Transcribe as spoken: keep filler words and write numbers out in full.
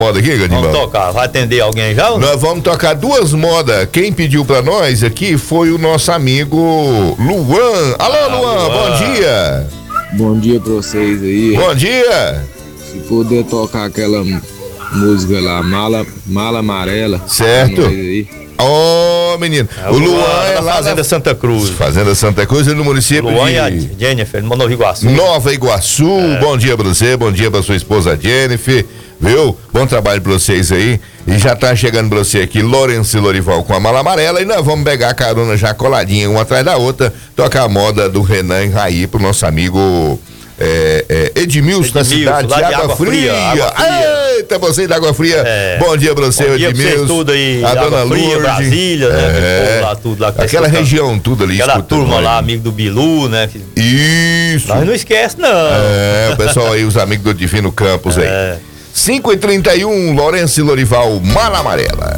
moda aqui, Gandimão? Vamos tocar, vai atender alguém já? Ou não? Nós vamos tocar duas modas. Quem pediu pra nós aqui foi o nosso amigo Luan. Alô, ah, Luan, Luan, bom dia. Bom dia pra vocês aí. Bom dia. Se puder tocar aquela música lá, Mala, Mala Amarela. Certo. Ô, oh, menino. É, o o Luan, Luan é da lá Fazenda na... Santa Cruz. Fazenda Santa Cruz, no município Luan de... e a Jennifer, no Nova Iguaçu. Nova Iguaçu. É. Bom dia pra você, bom dia pra sua esposa Jennifer. Viu? Bom trabalho pra vocês aí. E já tá chegando pra você aqui Lourenço e Lorival com a Mala Amarela. E nós vamos pegar a carona já coladinha, uma atrás da outra. Tocar a moda do Renan e Raí pro nosso amigo é, é, Edmilson, da cidade de Água, Água Fria. Fria. Água Fria. Eita, você da Água Fria. É. Bom dia pra você, Edmilson. Tudo aí, a dona Fria, Lourdes. Brasília, né? É. Lá, tudo lá, aquela região, tudo ali. Aquela turma lá, amigo do Bilu, né? Isso. Mas não esquece, não. É, o pessoal aí, os amigos do Divino Campos aí. É. cinco e trinta e um, Lourenço e Lorival, Mala Amarela.